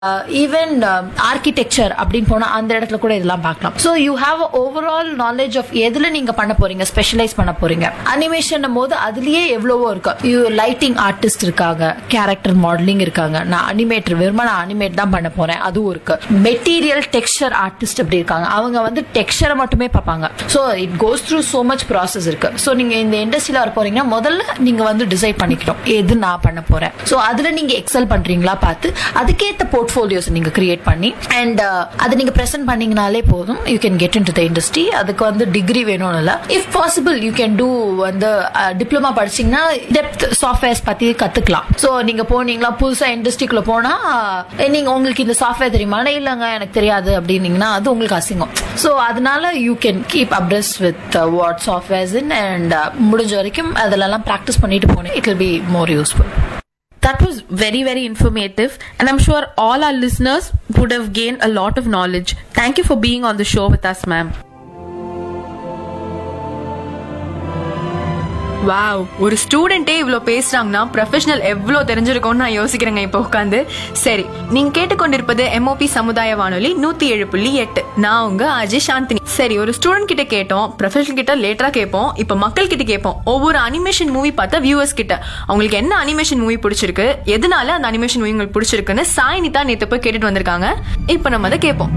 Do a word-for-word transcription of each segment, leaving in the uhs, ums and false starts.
Even architecture அப்படின்னு போனா அந்த இடத்துல கூட இதெல்லாம் பார்க்கலாம். So you have overall knowledge of எதுல நீங்க பண்ண போறீங்க, ஸ்பெஷலைஸ் பண்ண போறீங்க. அனிமேஷன் போது அதுலயே எவ்வளவோ இருக்கு. யூ லைட்டிங் ஆர்டிஸ்ட் இருக்காங்க, கேரக்டர் மாடலிங் இருக்காங்க. நான் அனிமேட்டர் வெறுமா நான் அனிமேட் தான் பண்ண போறேன், அதுவும் இருக்கு. மெட்டீரியல் டெக்ஸ்சர் ஆர்டிஸ்ட் அப்படி இருக்காங்க, அவங்க வந்து டெக்ஸ்சரை மட்டுமே பார்ப்பாங்க. So it goes through so much process இருக்கு. ஸோ நீங்க இந்த இண்டஸ்ட்ரியில வர போறீங்கன்னா முதல்ல நீங்க வந்து டிசைட் பண்ணிக்கணும் எது நான் பண்ண போறேன். ஸோ அதுல நீங்க எக்ஸல் பண்றீங்களா பார்த்து அதுக்கேற்ற போர்ட்ஃபோலியோஸ் நீங்க கிரியேட் பண்ணி அண்ட் அதை நீங்க பிரசன்ட் பண்ணீங்கனாலே போதும். You can get in to the industry. அதுக்கு வந்து டிகிரி வேணும்னு இல்லை. If possible you can do வந்து டிப்ளமா படிச்சீங்கன்னா டெப்த் சாஃப்ட்வேர்ஸ் பத்தி கத்துக்கலாம். ஸோ நீங்க போனீங்களா புதுசா இண்டஸ்ட்ரிக்குள்ள போனா நீங்க உங்களுக்கு இந்த சாஃப்ட்வேர் தெரியுமா, இல்லங்க எனக்கு தெரியாது அப்படின்னீங்கன்னா அது உங்களுக்கு அசிங்கம். ஸோ அதனால you can keep abreast with what softwares in and முடிஞ்ச வரைக்கும் அதெல்லாம் ப்ராக்டிஸ் பண்ணிட்டு போனேன். It will be more useful. That was very, very informative, and I'm sure all our listeners would have gained a lot of knowledge. Thank you for being on the show with us, ma'am. Wow, ஒரு ஸ்டூடெண்டே இவ்வளோ பேசுறாங்கன்னா professional எவ்வளோ தெரிஞ்சிருக்கும்னு நான் யோசிக்கிறேங்க இப்போ உட்காந்து. சரி, நீங்க கேட்டுக்கொண்டிருப்பது எம்ஓபி சமுதாய வானொலி நூத்தி ஏழு புள்ளி எட்டு. நான் உங்க அஜய் சாந்தினி. சரி, ஒரு ஸ்டூடெண்ட் கிட்ட கேட்டோம், ப்ரொஃபஷனல் கிட்ட லேட்டரா கேட்போம், இப்போ மக்கள் கிட்ட கேட்போம். ஒவ்வொரு அனிமேஷன் மூவி பார்த்த வியூவர்ஸ் கிட்ட அவங்களுக்கு என்ன அனிமேஷன் மூவி பிடிச்சிருக்கு, எதனால அந்த அனிமேஷன் மூவி உங்களுக்கு பிடிச்சிருக்குன்னு சாய்னிதா நேத்து போய் கேட்டுட்டு வந்திருக்காங்க. இப்போ நம்ம அதை கேட்போம்.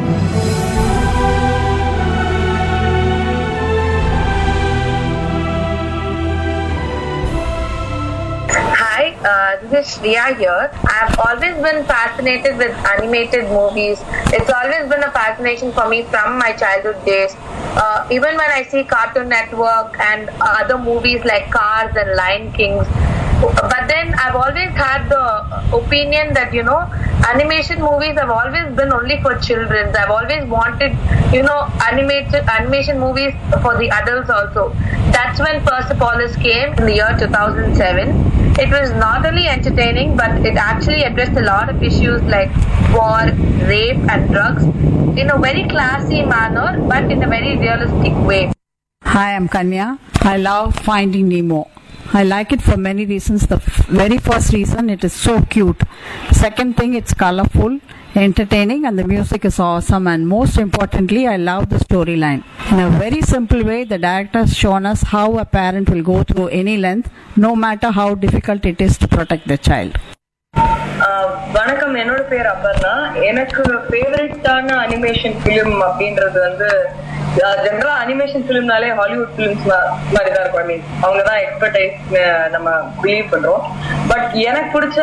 Uh, this is Shriya here. I've always been fascinated with animated movies. It's always been a fascination for me from my childhood days. Uh, even when I see Cartoon Network and other movies like Cars and Lion King. But then I've always had the opinion that, you know, animation movies have always been only for children. I've always wanted, you know, animated animation movies for the adults also. That's when Persepolis came in the year two thousand seven. It was not only entertaining, but it actually addressed a lot of issues like war, rape and drugs in a very classy manner, but in a very realistic way. Hi, I'm Kanya. I love Finding Nemo. I like it for many reasons. The f- very first reason, it is so cute. Second thing, it's colorful, entertaining, and the music is awesome. And most importantly, I love the storyline. In a very simple way, the director has shown us how a parent will go through any length, no matter how difficult it is to protect the child. வணக்கம், என்னோட பேர் அப்பர்ணா. எனக்கு ஃபேவரட்டான animation film அப்படின்றது வந்து ஜென்ரலா animation பிலிம்னாலே Hollywood films மாதிரிதான் இருக்கும். ஐ மீன் அவங்கதான் எக்ஸ்பர்டைஸ் நம்ம பிலீவ் பண்றோம். பட் எனக்கு பிடிச்ச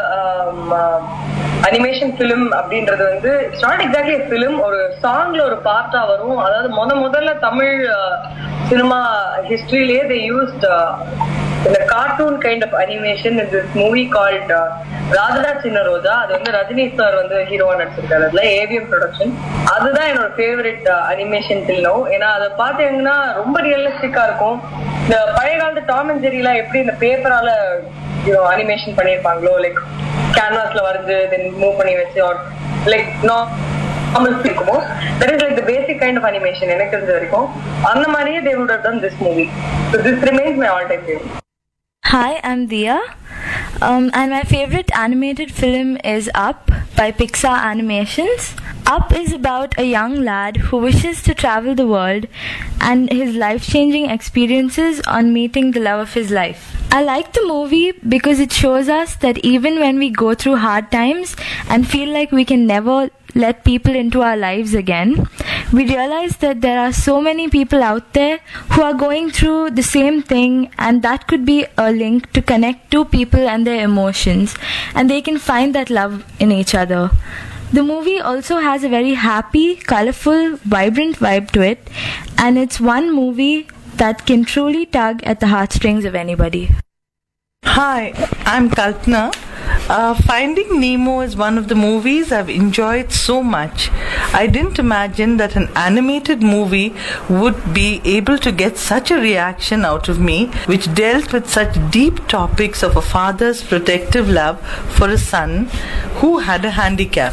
அனிமேஷன் பிலிம் அப்படின்றது வந்து இட்ஸ் நாட் எக்ஸாக்ட்லி பிலிம், ஒரு சாங்ல ஒரு பார்ட்டா வரும். அதாவது முத முதல்ல தமிழ் சினிமா ஹிஸ்டரியிலேயே தே யூஸ்ட் இந்த cartoon kind of animation in this movie called Radha சின்ன ரோஜா. அது வந்து ரஜினி சார் வந்து ஹீரோவா நடிச்சிருக்காரு. அதுல ஏவிஎம் ப்ரொடக்ஷன். அதுதான் என்னோட ஃபேவரட் அனிமேஷன் தில்னோ. ஏன்னா அதை பார்த்தீங்கன்னா ரொம்ப ரியலிஸ்டிக்கா இருக்கும். இந்த பழைய காலத்து டாம் அண்ட் ஜெரி எல்லாம் எப்படி இந்த பேப்பரால அனிமேஷன் பண்ணிருப்பாங்களோ, லைக் கேன்வாஸ்ல வரைஞ்சு தென் மூவ் பண்ணி வச்சு லைக் இருக்குமோ, that is like the basic kind of animation எனக்கு தெரிஞ்ச வரைக்கும். அந்த மாதிரியே they would have done this movie. So this remains my all time favorite. Hi, I'm Dia. Um, and my favorite animated film is Up by Pixar Animations. Up is about a young lad who wishes to travel the world and his life-changing experiences on meeting the love of his life. I like the movie because it shows us that even when we go through hard times and feel like we can never let people into our lives again, we realize that there are so many people out there who are going through the same thing, and that could be a link to connect two people and their emotions, and they can find that love in each other. The movie also has a very happy, colorful, vibrant vibe to it, and it's one movie that can truly tug at the heartstrings of anybody. Hi, I'm Kalpana. Uh, Finding Nemo is one of the movies I've enjoyed so much. I didn't imagine that an animated movie would be able to get such a reaction out of me, which dealt with such deep topics of a father's protective love for a son who had a handicap.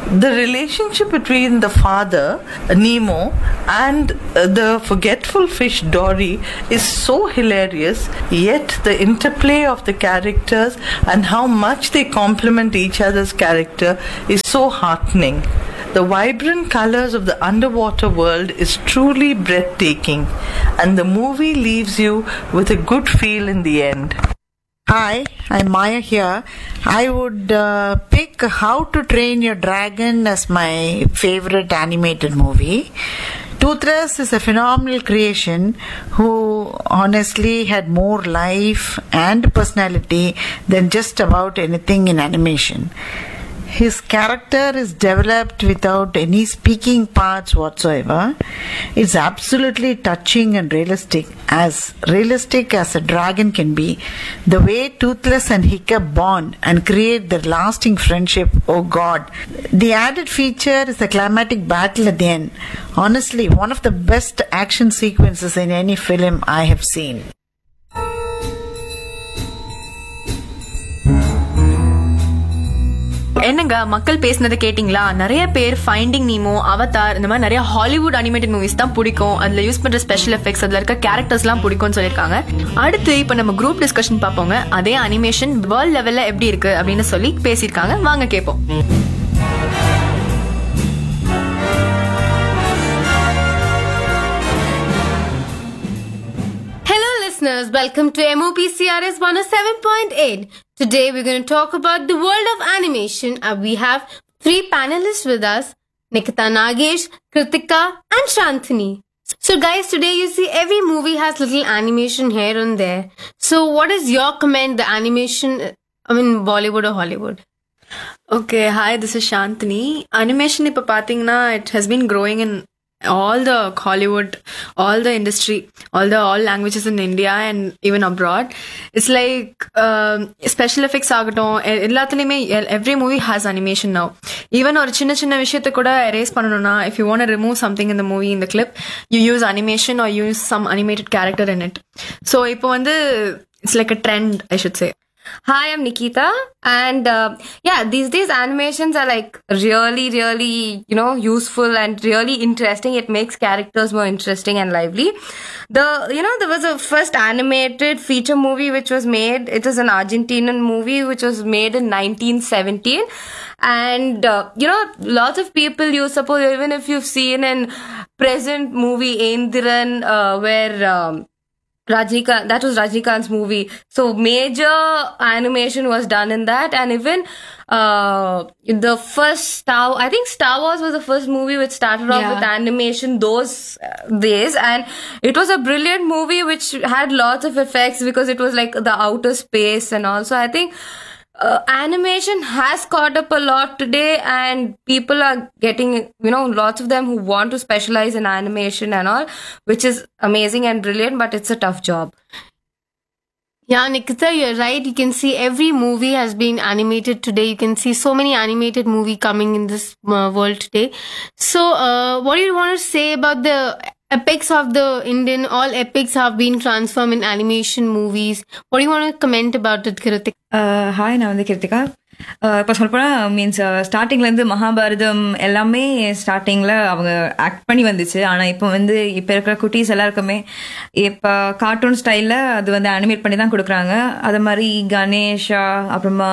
The relationship between the father, Nemo, and uh, the forgetful fish Dory is so hilarious, yet the interplay of the characters and how much they complement each other's character is so heartening. The vibrant colors of the underwater world is truly breathtaking, and the movie leaves you with a good feel in the end. Hi, I'm Maya here. I would uh, pick How to Train Your Dragon as my favorite animated movie. Toothless is a phenomenal creation who honestly had more life and personality than just about anything in animation. His character is developed without any speaking parts whatsoever. It's absolutely touching and realistic, as realistic as a dragon can be. The way Toothless and Hiccup bond and create their lasting friendship, oh god. The added feature is the climatic battle at the end. Honestly, one of the best action sequences in any film I have seen. என்னங்க மக்கள் பேசினதை கேட்டிங்களா? நிறைய பேர் finding Nemo, Avatar, இந்த மாதிரி நிறைய Hollywood animated movies தான் பிடிக்கும், அதுல யூஸ் பண்ற ஸ்பெஷல் எஃபெக்ட்ஸ், அதுல இருக்க கேரக்டர்ஸ் எல்லாம் பிடிக்கும்னு சொல்லியிருக்காங்க. அடுத்து இப்ப நம்ம குரூப் டிஸ்கஷன் பார்ப்போங்க. அதே அனிமேஷன் வேர்ல்ட் லெவல்ல எப்படி இருக்கு அப்படின்னு சொல்லி பேசியிருக்காங்க. வாங்க கேட்போம். Welcome to M O P C R S one oh seven point eight. Today we're going to talk about the world of animation, and we have three panelists with us, Nikita, Nagesh, Kritika and Shanthini. So guys, today you see every movie has little animation here and there. So what is your comment, the animation, I mean Bollywood or Hollywood? Okay, hi, this is Shanthini. Animation இப்ப பாத்தீங்கன்னா it has been growing in all the Hollywood, all the industry, all the all languages in India and even abroad. It's like um, special effects ஆகட்டும் எல்லாத்துலயுமே every movie has animation now. Even ஒரு சின்ன சின்ன விஷயத்தை கூட erase பண்ணணும்னா, if you want to remove something in the movie, in the clip, you use animation or use some animated character in it. So இப்போ வந்து it's like a trend, I should say. Hi, I'm Nikita, and uh, yeah, these days animations are like really, really, you know, useful and really interesting. It makes characters more interesting and lively. The, you know, there was a first animated feature movie which was made. It is an Argentinian movie which was made in nineteen seventeen. And, uh, you know, lots of people, you suppose, even if you've seen in present movie Endiran, uh, where, um, Rajnikant, that was Rajnikant's movie. So major animation was done in that, and even uh the first Star, I think Star Wars was the first movie which started off Yeah. with animation those days, and it was a brilliant movie which had lots of effects because it was like the outer space and also I think Uh, animation has caught up a lot today, and people are getting, you know, lots of them who want to specialize in animation and all, which is amazing and brilliant, but it's a tough job. Yeah, Nikita, you're right. You can see every movie has been animated today. You can see so many animated movie coming in this uh, world today. So, uh, what do you want to say about the epics of the Indian? All epics have been transformed in animation movies. What do you want to comment about it, Kritika? Hi, நான் வந்து கிருத்திகா. இப்போ சொல்லப்போனால் means ஸ்டார்டிங்லேருந்து மகாபாரதம் எல்லாமே ஸ்டார்டிங்கில் அவங்க act பண்ணி வந்துச்சு. ஆனால் இப்போ வந்து இப்போ இருக்கிற குட்டீஸ் எல்லாருக்குமே இப்போ கார்ட்டூன் ஸ்டைலில் அது வந்து அனிமேட் பண்ணி தான் கொடுக்குறாங்க. அது மாதிரி கணேஷா, அப்புறமா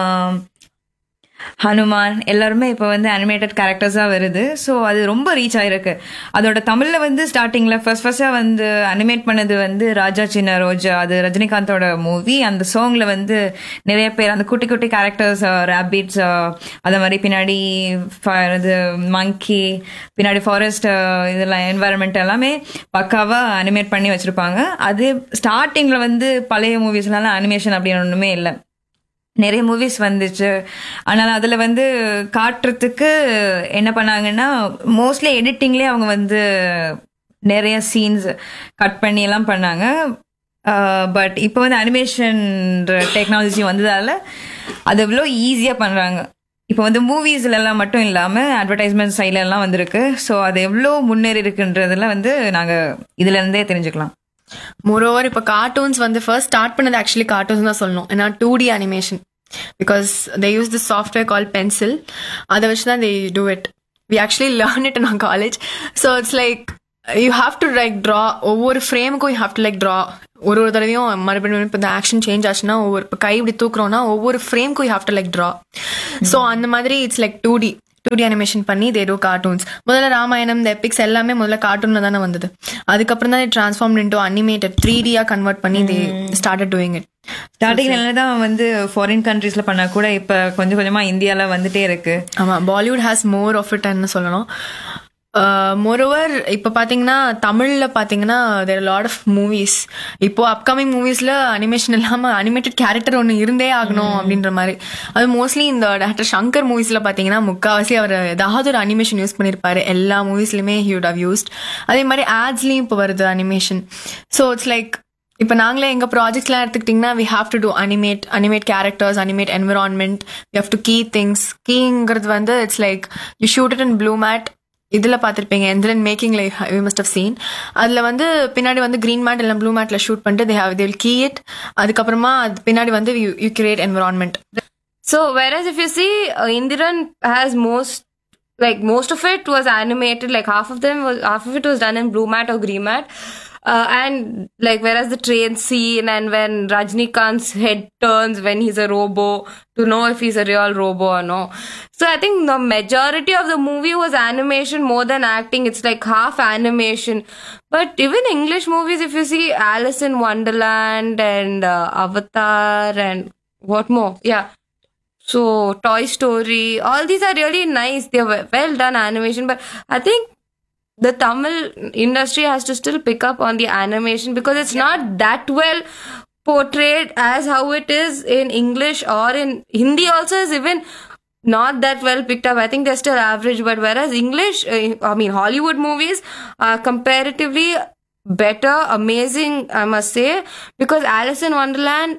ஹனுமான் எல்லாருமே இப்போ வந்து அனிமேட்டட் கேரக்டர்ஸாக வருது. ஸோ அது ரொம்ப ரீச் ஆகிருக்கு. அதோட தமிழில் வந்து ஸ்டார்டிங்கில் ஃபர்ஸ்ட் ஃபர்ஸ்டாக வந்து அனிமேட் பண்ணது வந்து ராஜா சின்ன ரோஜா, அது ரஜினிகாந்தோட மூவி. அந்த சாங்கில் வந்து நிறைய பேர் அந்த குட்டி குட்டி கேரக்டர்ஸ், ரேபிட்ஸ், அதை மாதிரி பின்னாடி இது மங்கி, பின்னாடி ஃபாரஸ்ட், இதெல்லாம் என்வாயர்மெண்ட் எல்லாமே பக்காவாக அனிமேட் பண்ணி வச்சுருப்பாங்க. அது ஸ்டார்டிங்கில் வந்து பழைய மூவிஸ்லாம் அனிமேஷன் அப்படின்னு ஒன்றுமே இல்லை, நிறைய மூவிஸ் வந்துச்சு. ஆனால் அதில் வந்து காட்டுறதுக்கு என்ன பண்ணாங்கன்னா மோஸ்ட்லி எடிட்டிங்லேயே அவங்க வந்து நிறைய சீன்ஸ் கட் பண்ணி எல்லாம் பண்ணாங்க. பட் இப்போ வந்து அனிமேஷன் டெக்னாலஜி வந்ததால் அது எவ்வளோ ஈஸியாக பண்ணுறாங்க. இப்போ வந்து மூவிஸ்லாம் மட்டும் இல்லாமல் அட்வர்டைஸ்மெண்ட் சைட்லலாம் வந்திருக்கு. ஸோ அது எவ்வளோ முன்னேறி இருக்குன்றதுல வந்து நாங்கள் இதுலேருந்தே தெரிஞ்சுக்கலாம். மோரோவர் இப்போ கார்ட்டூன்ஸ் வந்து ஃபர்ஸ்ட் ஸ்டார்ட் பண்ணது ஆக்சுவலி கார்ட்டூன்ஸ் தான் சொல்லணும். ஏன்னா two D animation because they use this software called Pencil. அதை வச்சு தான் they do it. We actually learn it in our college. So it's like you have to like draw ஒவ்வொரு ஃப்ரேமுக்கும் you have to like draw ஒரு ஒரு தடவையும் மறுபடியும் இப்போ இந்த ஆக்ஷன் சேஞ்ச் ஆச்சுன்னா ஒவ்வொரு இப்போ கை இப்படி தூக்குறோம்னா ஒவ்வொரு ஃப்ரேமுக்கும் you have to like draw. So அந்த மாதிரி it's like two D two D animation பண்ணி தே டூ கார்ட்டூன்ஸ். முதல்ல ராமாயணம் இந்த எபிக்ஸ் எல்லாமே முதல்ல கார்ட்டூன்ல தானே வந்தது. அதுக்கப்புறம் தான் டிரான்ஸ்ஃபார்ம் இன்டூ அனிமேட்டட் த்ரீ டியா கன்வெர்ட் பண்ணி தே ஸ்டார்டட் டூயிங் இட். ஸ்டார்டிங்ல தான் வந்து ஃபாரின் கண்ட்ரீஸ்ல பண்ணா கூட இப்ப கொஞ்சம் கொஞ்சமா இந்தியால வந்துட்டே இருக்கு. ஆமா, பாலிவுட் ஹாஸ் மோர் ஆஃப் இட்னு சொல்லணும். மோரோவர் இப்போ பார்த்தீங்கன்னா தமிழில் பார்த்தீங்கன்னா தேர் லாட் ஆஃப் மூவிஸ். இப்போ அப்கமிங் மூவிஸில் அனிமேஷன் இல்லாமல் அனிமேட்டட் கேரக்டர் ஒன்று இருந்தே ஆகணும் அப்படின்ற மாதிரி. அது மோஸ்ட்லி இந்த டாக்டர் சங்கர் மூவிஸில் பார்த்தீங்கன்னா முக்கால்வாசி அவர் ஏதாவது ஒரு அனிமேஷன் யூஸ் பண்ணியிருப்பாரு. எல்லா மூவிஸ்லையுமே ஹி வுட் ஹவ் யூஸ்ட். அதே மாதிரி ஆட்ஸ்லேயும் இப்போ வருது அனிமேஷன். ஸோ இட்ஸ் லைக் இப்போ நாங்களே எங்கள் ப்ராஜெக்ட்ஸ்லாம் எடுத்துக்கிட்டிங்கன்னா we have to two animate animate characters, animate environment, we have to key things. கீங்கிறது வந்து it's like you shoot it in blue mat. இதில் பார்த்துருப்பீங்க Enthiran making like we must have seen. அதில் வந்து பின்னாடி வந்து க்ரீன் மேட் இல்லை ப்ளூ மேட்டில் shoot பண்ணிட்டு they have they will key it. அதுக்கப்புறமா அது பின்னாடி வந்து you you create environment. So whereas if you see uh, Indiran has most like most of it was animated, like half of them was half of it was done in blue mat or green mat. Uh, and like whereas the train scene and when Rajnikant's head turns when he's a robo to know if he's a real robo or no. So I think the majority of the movie was animation more than acting. It's like half animation. But even English movies, if you see Alice in Wonderland and uh, Avatar and what more? Yeah. So Toy Story, all these are really nice. They're well done animation. But I think the Tamil industry has to still pick up on the animation because it's yeah. not that well portrayed as how it is in English or in Hindi also is even not that well picked up. I think they're still average, but whereas English, I mean Hollywood movies are comparatively better, amazing, I must say, because Alice in Wonderland,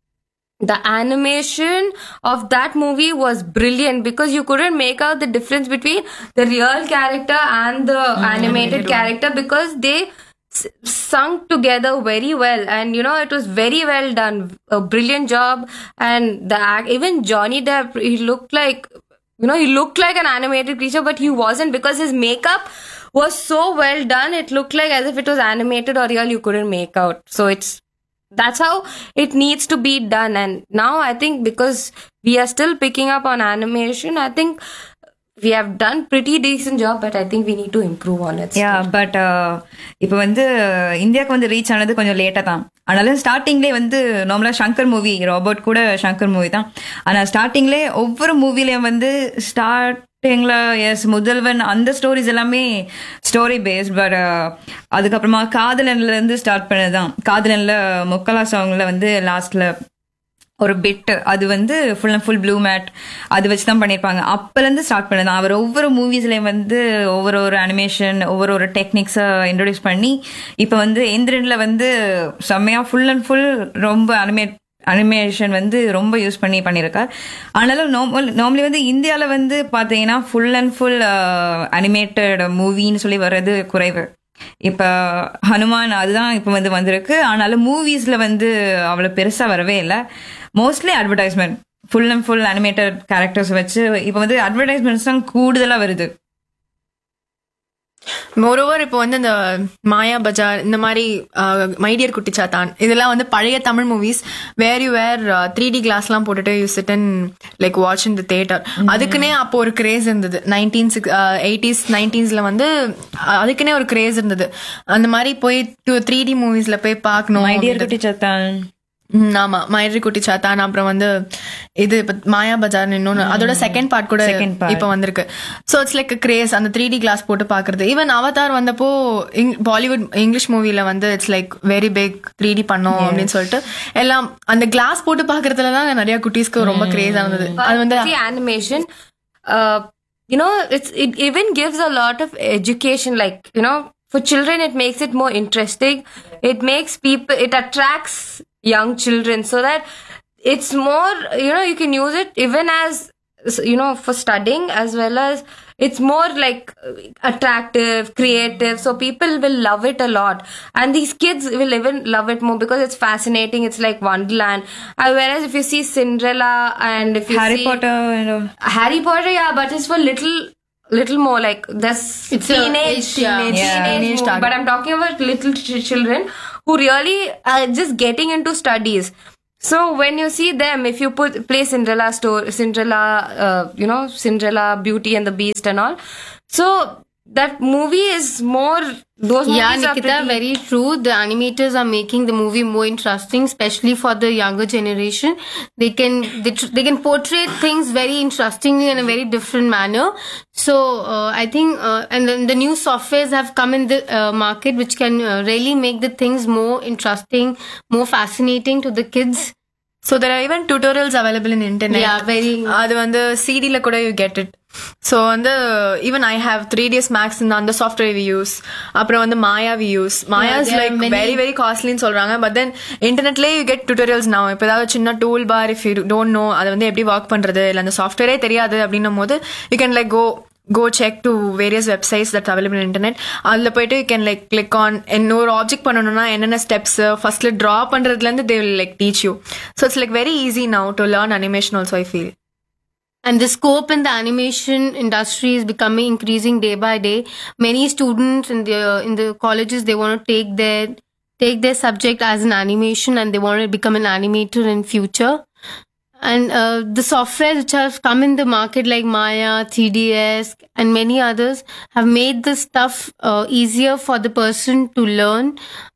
the animation of that movie was brilliant because you couldn't make out the difference between the real character and the mm, animated, animated character because they s- sunk together very well, and you know it was very well done, a brilliant job. And the act, even Johnny Depp, he looked like, you know, he looked like an animated creature, but he wasn't because his makeup was so well done. It looked like as if it was animated or real. You couldn't make out. So it's that's how it needs to be done. And now I think because we are still picking up on animation, I think we have done pretty decent job, but I think we need to improve on it. Yeah, but இப்போ வந்து இந்தியாவுக்கு வந்து reach ஆனது கொஞ்சம் லேட்டாக தான். ஆனாலும் ஸ்டார்டிங்லேயே வந்து நார்மலாக சங்கர் மூவி, ராபர்ட் கூட சங்கர் மூவி தான். ஆனால் ஸ்டார்டிங்லேயே ஒவ்வொரு மூவிலையும் வந்து ஸ்டார்ட் எஸ் முதல்வன் அந்த ஸ்டோரிஸ் எல்லாமே ஸ்டோரி பேஸ்ட். பட் அதுக்கப்புறமா காதலன்ல இருந்து ஸ்டார்ட் பண்ணதுதான். காதலன்ல முக்கலா சாங்ல வந்து லாஸ்ட்ல ஒரு பிட் அது வந்து full and full blue mat அது வச்சு தான் பண்ணியிருப்பாங்க. அப்போலேருந்து ஸ்டார்ட் பண்ணதான் அவர் ஒவ்வொரு மூவிஸ்லேயும் வந்து ஒவ்வொரு ஒரு அனிமேஷன் ஒவ்வொரு ஒரு டெக்னிக்ஸை இன்ட்ரடியூஸ் பண்ணி இப்போ வந்து எந்திரன்ல வந்து செம்மையாக ஃபுல் அண்ட் ஃபுல் ரொம்ப அனிமேட் அனிமேஷன் வந்து ரொம்ப யூஸ் பண்ணி பண்ணியிருக்கார். ஆனாலும் நார்மலி வந்து இந்தியாவில் வந்து பார்த்தீங்கன்னா ஃபுல் அண்ட் ஃபுல் அனிமேட்டட் மூவின்னு சொல்லி வர்றது குறைவு. இப்போ ஹனுமான் அதுதான் இப்போ வந்து வந்திருக்கு. ஆனாலும் மூவிஸில் வந்து அவ்வளோ பெருசாக வரவே இல்லை. Mostly advertisement full and full animated characters வச்சு இப்போ வந்து அட்வர்டைஸ்மெண்ட்ஸ் தான் கூடுதலாக வருது. மோரோவர் இப்போ வந்து இந்த மாயா பஜார் இந்த மாதிரி மைடியர் குட்டிச்சாத்தான் இதெல்லாம் வந்து பழைய Tamil movies where you where three D class எல்லாம் போட்டுட்டு you sit and like watch in the theatre. அதுக்குன்னே அப்போ ஒரு கிரேஸ் இருந்தது. நைன்டீன் சிக்ஸ் எயிட்டிஸ் நைன்டீன்ஸ்ல வந்து அதுக்குன்னே ஒரு கிரேஸ் இருந்தது. அந்த மாதிரி போய் த்ரீ டி மூவிஸ்ல போய் பார்க்கணும். மைடியர் குட்டிச்சாத்தான், ஆமா, மயிரி குட்டி சாத்தான். அப்புறம் வந்து இது மாயா பஜார் இன்னொன்னு அதோட செகண்ட் பார்ட் கூட இப்ப வந்திருக்கு. சோ இட்ஸ் லைக் கிரேஸ் அந்த த்ரீ டி கிளாஸ் போட்டு பாக்குறது. ஈவன் அவதார் வந்தப்போ பாலிவுட் இங்கிலீஷ் மூவில வந்து it's like very big three D பண்ணோம் அப்படின்னு சொல்லிட்டு எல்லாம் அந்த கிளாஸ் போட்டு பாக்குறதுலதான் நிறைய குட்டீஸ்க்கு ரொம்ப கிரேஸ் ஆனது. அது வந்து animation you know it's it even gives a lot of education, like you know for children it makes it more interesting. It makes people, it attracts young children so that it's more, you know, you can use it even as you know, for studying, as well as it's more like attractive, creative, so people will love it a lot, and these kids will even love it more because it's fascinating. It's like Wonderland. Uh, whereas if you see Cinderella and if you Harry see Potter, you know. Harry Potter, yeah, but it's for little little more like that's It's a teenage age, yeah. teenage, Yeah. teenage Teenage movie. target. But I'm talking about little ch- children who really are just getting into studies. So when you see them, if you put play Cinderella story, Cinderella, uh, you know, Cinderella, Beauty and the Beast and all, so that movie is more. Those movies Yeah, are Nikita, pretty- very true. The animators are making the movie more interesting, especially for the younger generation. They can they, tr- they can portray things very interestingly in a very different manner. So uh, I think, uh, and then the new softwares have come in the uh, market, which can uh, really make the things more interesting, more fascinating to the kids. So there are even tutorials available in internet. Yeah, very. அது வந்து C D ல கூட you get it. So வந்து even I have three D S Max in அந்த software we use. அப்புறம் வந்து Maya we use. Maya Yeah, is there are like many- very very costly ன்னு சொல்றாங்க. But then internetலயே you get tutorials now. இப்போ ஏதாவது சின்ன tool bar if you don't know அதை வந்து எப்படி work பண்றது இல்ல அந்த சாஃப்ட்வேரே தெரியாது அப்படின்னும் போது you can like go go check to various websites that's available in internet. அதுல போயிட்டு you can like click on இன்னொரு ஆப்ஜெக்ட் பண்ணணும்னா என்னென்ன ஸ்டெப்ஸ் ஃபர்ஸ்ட்ல டிரா பண்றதுல இருந்து they will like teach you. So it's like very easy now to learn animation also, I feel. And the scope in the animation industry is becoming increasing day by day. Many students in the in the colleges, they want to take their take their subject as an animation, and they want to become an animator in future. And uh, the software which have come in the market like Maya, three D S, and many others have made this stuff uh, easier for the person to learn.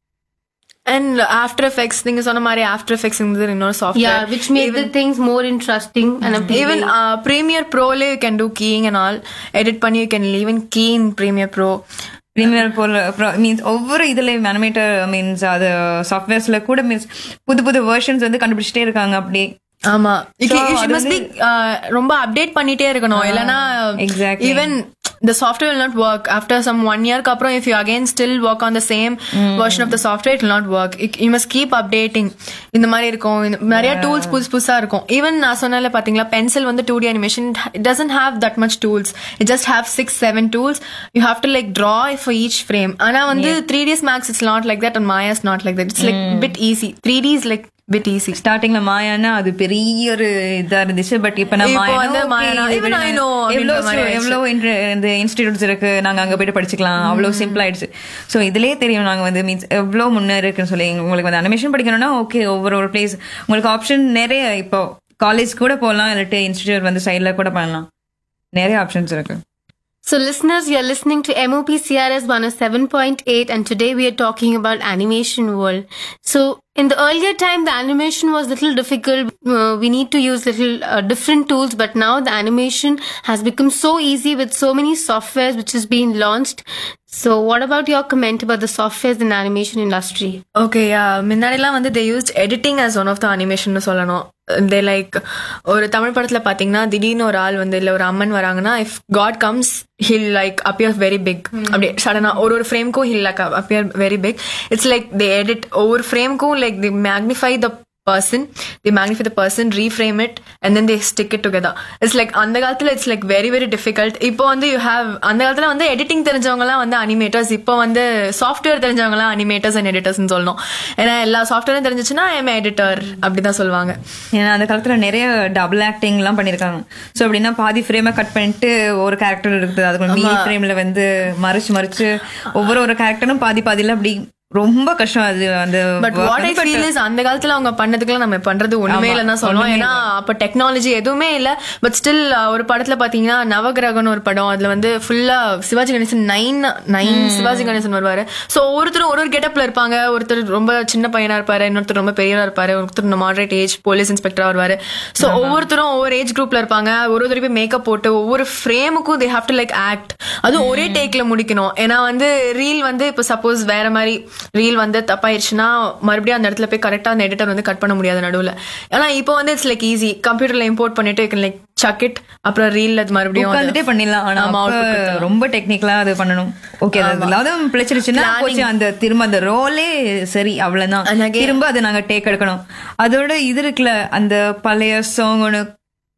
And After Effects, நீங்க சொன்ன மாதிரி After Effects is இன்னொரு software. Yeah, which made the things more interesting and appealing. Even uh, Premiere Pro le you can do keying and all. Edit பண்ணி you can even key in Premiere Pro. Premiere Pro means ஒவ்வொரு இதுலயும் animator means அது சாஃப்ட்வேர்ஸ்ல கூட means புது புது versions வந்து கண்டுபிடிச்சிட்டே இருக்காங்க அப்படியே. ஆமா, So, you அது must be வந்து- uh, ரொம்ப அப்டேட் பண்ணிட்டே இருக்கணும். இல்லனா exactly. even the software will not work after some one year க்கு அப்புறம் if you again still work on the same version of the software, it will not work. You- you must keep updating. இந்த மாதிரி இருக்கும், இந்த நிறைய tools புதுசு புதுசா இருக்கும். ஈவன் நான் சொன்னல பாத்தீங்களா பென்சில் வந்து two D animation, it doesn't have that much tools. It just have six seven tools. You have to like draw for each frame. ஆனா வந்து three D S Max it's not like that and Maya is not like that. It's like bit easy. three D is like bit easy. ஸ்டார்டிங்ல மாயானா அது பெரிய ஒரு இதா இருந்துச்சு. But இப்ப நான் இப்போ வந்து மாயானா, even I know அப்படின்ற மாதிரி ஆயிடுச்சு. எவ்வளவு இந்த இன்ஸ்டிடியூட்ஸ் இருக்கு, நாங்க அங்க போயிட்டு படிச்சுக்கலாம், அவ்வளவு சிம்பிள் ஆயிடுச்சு. சோ இதுலயே தெரியும் நாங்க வந்து மீன்ஸ் எவ்வளவு முன்னேறி இருக்குன்னு சொல்லி. உங்களுக்கு வந்து அனிமேஷன் படிக்கணும்னா ஓகே, ஒவ்வொரு ஒரு பிளேஸ் உங்களுக்கு ஆப்ஷன் நிறைய. இப்போ காலேஜ் கூட போகலாம், இல்லாட்டி இன்ஸ்டிடியூட் வந்து சைட்ல கூட பண்ணலாம். நிறைய ஆப்ஷன்ஸ் இருக்கு. So listeners, you're listening to M O P C R S one oh seven point eight, and today we are talking about animation world. So in the earlier time, the animation was little difficult. Uh, we need to use little uh, different tools, but now the animation has become so easy with so many softwares which is being launched. So what about your comment about the softwares in the animation industry? Okay, yeah. முன்னாடிலாம் வந்து they used editing as one of the animation னு சொல்லணும். They like ஒரு தமிழ் படத்துல பாத்தீங்கன்னா திடீர்னு ஒரு ஆள் வந்து இல்ல ஒரு அம்மன் வராங்கன்னா if God comes he'll like appear very big. அப்படியே சடனா ஒரு ஒரு ஃப்ரேம்க்கும் he'll like appear very big. It's like they edit ஒவ்வொரு ஃப்ரேம்க்கும் like they magnify the person, they magnify the person, reframe it, and then they stick it together. It's like அந்த காலத்துல it's like very very difficult. இப்போ வந்து you have அந்த காலத்துல வந்து editing தெரிஞ்சவங்க எல்லாம் வந்து அனிமேட்டர்ஸ், இப்போ வந்து சாஃப்ட்வேர் தெரிஞ்சவங்க எல்லாம் அனிமேட்டர்ஸ் அண்ட் எடிட்டர்ஸ் சொல்லணும். ஏன்னா எல்லா சாஃப்ட்வேரும் தெரிஞ்சிச்சுன்னா ஐ எம் எடிட்டர் அப்படிதான் சொல்லுவாங்க. ஏன்னா அந்த காலத்துல நிறைய டபுள் ஆக்டிங் எல்லாம் பண்ணிருக்காங்க. சோ அப்படின்னா பாதி ஃப்ரேமை கட் பண்ணிட்டு ஒரு கேரக்டர் இருக்குது, அதுக்கு மீதி ஃப்ரேம்ல வந்து மறைச்சு மறைச்சு ஒவ்வொரு ஒரு கேரக்டரும் பாதி பாதியில அப்படி ரொம்ப கஷ்டம் அது. அந்த but what I feel is அந்த காலத்துல அவங்க பண்ணதுக்குலாம் நம்ம பண்றது ஒண்ணுமே இல்லைன்னா சொல்லுவோம். ஏன்னா அப்ப டெக்னாலஜி எதுவுமே இல்ல. பட் ஸ்டில் ஒரு படத்துல பாத்தீங்கன்னா நவகிரகம்னு ஒரு படம், அதுல வந்து ஃபுல்லா சிவாஜி கணேசன் நைன் நைன் சிவாஜி கணேசன் வருவாரு. சோ ஒருத்தரும் ஒரு ஒரு கெட்டப்ல இருப்பாங்க. ஒருத்தர் ரொம்ப சின்ன பையனா இருப்பாரு, இன்னொருத்தர் ரொம்ப பெரியவா இருப்பாரு, ஒருத்தர் மாடரேட் ஏஜ் போலீஸ் இன்ஸ்பெக்டரா வருவாரு. சோ ஒவ்வொருத்தரும் ஒவ்வொரு ஏஜ் குரூப்ல இருப்பாங்க. ஒரு ஒரு போய் மேக்கப் போட்டு ஒவ்வொரு ஃப்ரேமுக்கும் they have to like act. அது ஒரே டேக்ல முடிக்கணும். ஏன்னா வந்து ரீல் வந்து இப்போ சப்போஸ் வேற மாதிரி ரீல் வந்து தப்பாயிருச்சுன்னா மறுபடியும் அந்த இடத்துல போய் கரெக்டா அந்த எடிட்டர் வந்து கட் பண்ண முடியாது நடுவுல. ஆனா இப்போ வந்து இட்ஸ் லைக் ஈஸி, கம்ப்யூட்டர்ல இம்போர்ட் பண்ணிட்டு you can like chuck it, அப்புறம் ரீல் அது மறுபடியும் உட்கார்ந்துட்டே பண்ணிடலாம். ஆனா ரொம்ப டெக்னிக்கலா அது பண்ணணும். ஓகே, அதாவது பிழைச்சிருச்சுன்னா போச்சு, அந்த திரும்ப அந்த ரோலே சரி அவ்வளவுதான். திரும்ப அதை நாங்க டேக் எடுக்கணும். அதோட இது இருக்குல்ல அந்த பழைய சாங் ஒன்று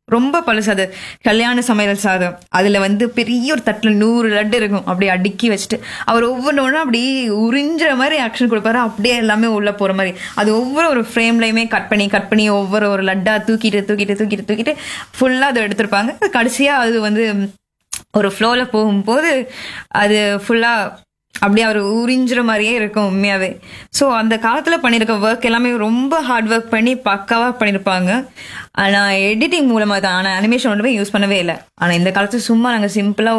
ரொம்ப பழசு. அது கல்யாண சமையல் சாதம், அதுல வந்து பெரிய ஒரு தட்டுல நூறு லட்டு இருக்கும், அப்படியே அடுக்கி வச்சுட்டு அவர் ஒவ்வொன்று அப்படி உறிஞ்சுற மாதிரி ஆக்ஷன் கொடுப்பாரு, அப்படியே எல்லாமே உள்ள போற மாதிரி. அது ஒவ்வொரு ஒரு ஃப்ரேம்லயுமே கட் பண்ணி கட் பண்ணி ஒவ்வொரு ஒரு லட்டா தூக்கிட்டு தூக்கிட்டு தூக்கிட்டு தூக்கிட்டு ஃபுல்லா அதை எடுத்திருப்பாங்க. கடைசியா அது வந்து ஒரு ஃப்ளோல போகும்போது அது ஃபுல்லா அப்படியே அவர் உறிஞ்சுற மாதிரியே இருக்கும் உண்மையாவே. ஸோ அந்த காலத்துல பண்ணிருக்க ஒர்க் எல்லாமே ரொம்ப ஹார்ட் ஒர்க் பண்ணி பக்காவா பண்ணிருப்பாங்க. ஆனா எடிட்டிங் மூலமா தான், ஆனா அனிமேஷன் ஒன்றுமே யூஸ் பண்ணவே இல்லை. ஆனா இந்த காலத்துல சும்மா நாங்க சிம்பிளா